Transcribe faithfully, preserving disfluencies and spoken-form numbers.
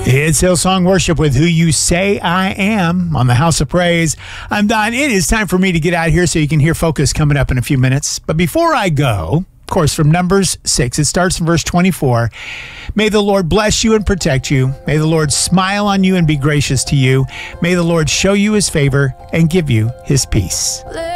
It's Hillsong Worship with Who You Say I Am on the House of Praise. I'm Don. It is time for me to get out of here so you can hear Focus coming up in a few minutes. But before I go, of course, from Numbers six, it starts in verse twenty-four. May the Lord bless you and protect you. May the Lord smile on you and be gracious to you. May the Lord show you his favor and give you his peace.